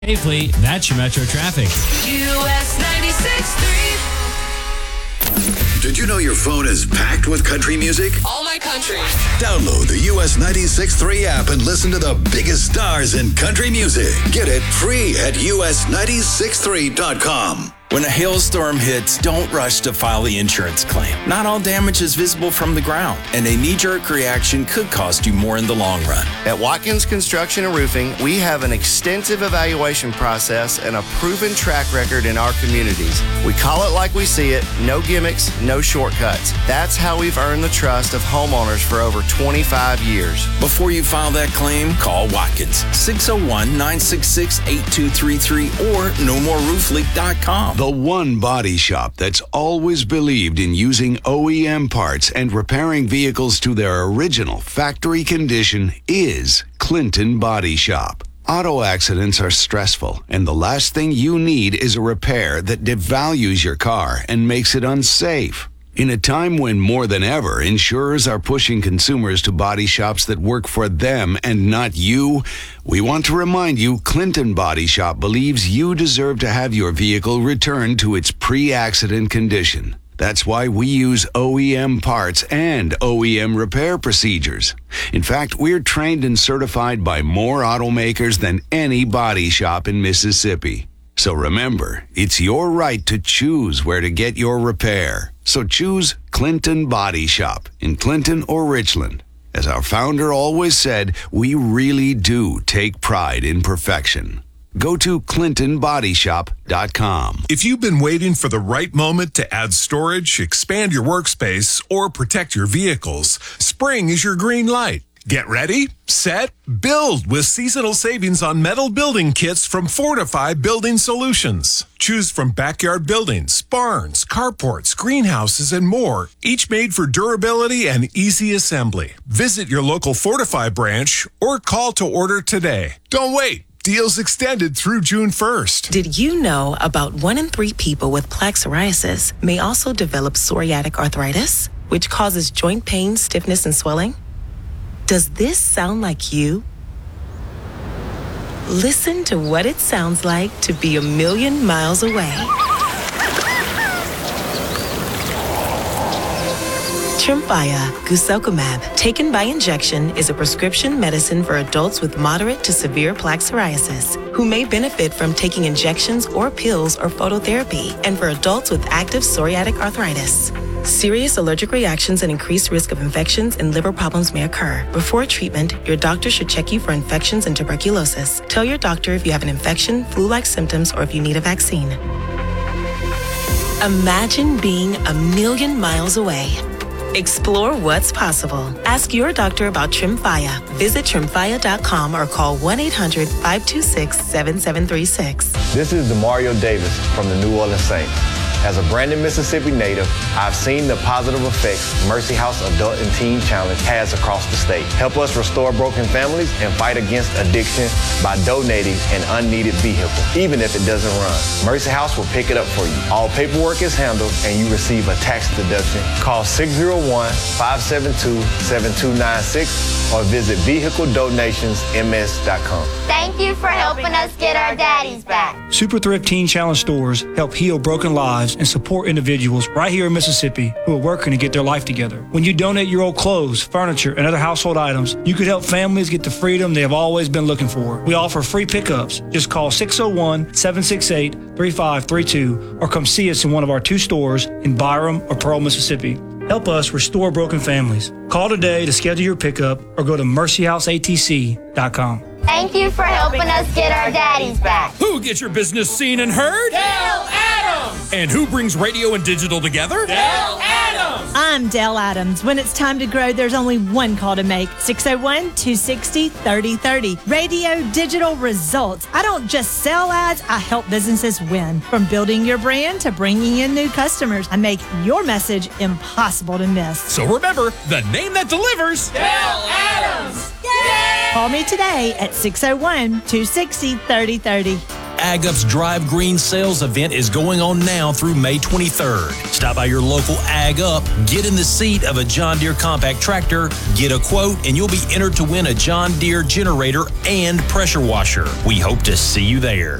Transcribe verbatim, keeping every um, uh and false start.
Safely, that's your Metro traffic. U S ninety-six point three. Did you know your phone is packed with country music? All my country. Download the U S ninety-six point three app and listen to the biggest stars in country music. Get it free at U S nine six three dot com. When a hailstorm hits, don't rush to file the insurance claim. Not all damage is visible from the ground, and a knee-jerk reaction could cost you more in the long run. At Watkins Construction and Roofing, we have an extensive evaluation process and a proven track record in our communities. We call it like we see it, no gimmicks, no shortcuts. That's how we've earned the trust of homeowners for over twenty-five years. Before you file that claim, call Watkins, six oh one, nine six six, eight two three three or no more roof leak dot com. The one body shop that's always believed in using O E M parts and repairing vehicles to their original factory condition is Clinton Body Shop. Auto accidents are stressful, and the last thing you need is a repair that devalues your car and makes it unsafe. In a time when more than ever, insurers are pushing consumers to body shops that work for them and not you, we want to remind you Clinton Body Shop believes you deserve to have your vehicle returned to its pre-accident condition. That's why we use O E M parts and O E M repair procedures. In fact, we're trained and certified by more automakers than any body shop in Mississippi. So remember, it's your right to choose where to get your repair. So choose Clinton Body Shop in Clinton or Richland. As our founder always said, we really do take pride in perfection. Go to clinton body shop dot com. If you've been waiting for the right moment to add storage, expand your workspace, or protect your vehicles, spring is your green light. Get ready, set, build with seasonal savings on metal building kits from Fortify Building Solutions. Choose from backyard buildings, barns, carports, greenhouses, and more, each made for durability and easy assembly. Visit your local Fortify branch or call to order today. Don't wait. Deals extended through June first. Did you know about one in three people with plaque psoriasis may also develop psoriatic arthritis, which causes joint pain, stiffness, and swelling? Does this sound like you? Listen to what it sounds like to be a million miles away. Tremfya guselkumab, taken by injection, is a prescription medicine for adults with moderate to severe plaque psoriasis who may benefit from taking injections or pills or phototherapy, and for adults with active psoriatic arthritis. Serious allergic reactions and increased risk of infections and liver problems may occur. Before treatment, your doctor should check you for infections and tuberculosis. Tell your doctor if you have an infection, flu-like symptoms, or if you need a vaccine. Imagine being a million miles away. Explore what's possible. Ask your doctor about Tremfya. Visit tremfya dot com or call one eight hundred, five two six, seven seven three six. This is Demario Davis from the New Orleans Saints. As a Brandon, Mississippi native, I've seen the positive effects Mercy House Adult and Teen Challenge has across the state. Help us restore broken families and fight against addiction by donating an unneeded vehicle, even if it doesn't run. Mercy House will pick it up for you. All paperwork is handled and you receive a tax deduction. Call six oh one, five seven two, seven two nine six or visit vehicle donations m s dot com. Thank you for helping us get our daddies back. Super Thrift Teen Challenge stores help heal broken lives and support individuals right here in Mississippi who are working to get their life together. When you donate your old clothes, furniture, and other household items, you could help families get the freedom they have always been looking for. We offer free pickups. Just call six oh one, seven six eight, three five three two or come see us in one of our two stores in Byram or Pearl, Mississippi. Help us restore broken families. Call today to schedule your pickup or go to mercy house a t c dot com. Thank you for helping us get our daddies back. Who gets your business seen and heard? Dale Adams! And who brings radio and digital together? Dale Adams! I'm Dale Adams. When it's time to grow, there's only one call to make. six oh one, two six oh, three oh three oh. Radio digital results. I don't just sell ads, I help businesses win. From building your brand to bringing in new customers, I make your message impossible to miss. So remember, the name that delivers. Dale Adams! Yay! Call me today at six oh one, two six oh, three oh three oh. AgUp's Drive Green sales event is going on now through May twenty-third. Stop by your local AgUp, get in the seat of a John Deere compact tractor, get a quote, and you'll be entered to win a John Deere generator and pressure washer. We hope to see you there.